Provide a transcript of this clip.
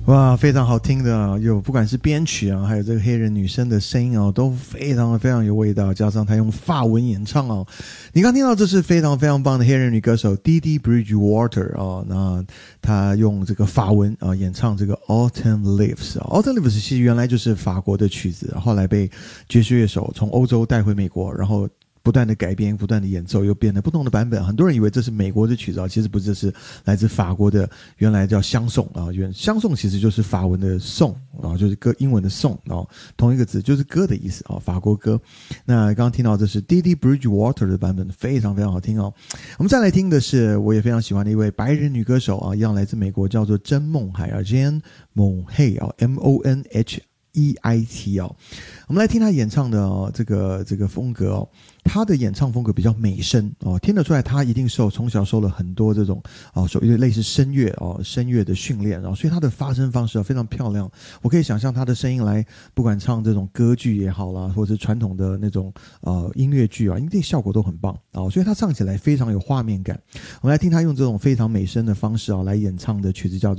哇，非常好听的啊，有不管是编曲啊，还有这个黑人女生的声音啊，都非常非常有味道，加上她用法文演唱哦。你刚听到这是非常非常棒的黑人女歌手 Dee Bridgewater 啊，那她用这个法文啊演唱这个 Autumn Leaves。Autumn Leaves 其实原来就是法国的曲子，后来被爵士乐手从欧洲带回美国，然后不断的改编，不断的演奏，又变得不同的版本。很多人以为这是美国的曲子啊，其实不是，这是来自法国的，原来叫相送啊。相送其实就是法文的颂啊，就是歌英文的颂啊，同一个字就是歌的意思啊，法国歌。那刚刚听到这是 Dee Bridgewater 的版本，非常非常好听哦。我们再来听的是我也非常喜欢的一位白人女歌手啊，一样来自美国，叫做甄孟海啊 ，Jane Monheit 啊 ，Monheit 哦。我们来听她演唱的哦，这个风格哦。他的演唱风格比较美声哦，听得出来他一定从小受了很多这种所谓的类似声乐的训练，然后所以他的发声方式非常漂亮。我可以想象他的声音来，不管唱这种歌剧也好啦，或者是传统的那种音乐剧啊，一定效果都很棒啊，所以他唱起来非常有画面感。我们来听他用这种非常美声的方式来演唱的曲子叫做